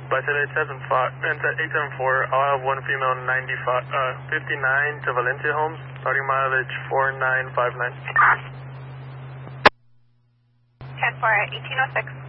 Budget 874, I'll have one female 59 to Valencia Homes, starting mileage 4959. 10 for 1806.